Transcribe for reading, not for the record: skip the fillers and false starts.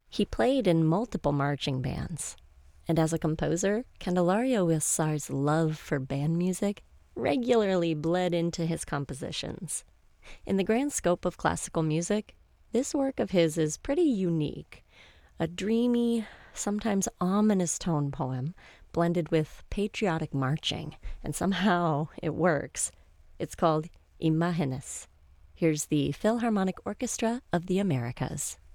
He played in multiple marching bands. And as a composer, Candelario Huízar's love for band music regularly bled into his compositions. In the grand scope of classical music, this work of his is pretty unique. A dreamy, sometimes ominous tone poem blended with patriotic marching, and somehow it works. It's called Imágenes. Here's the Philharmonic Orchestra of the Americas.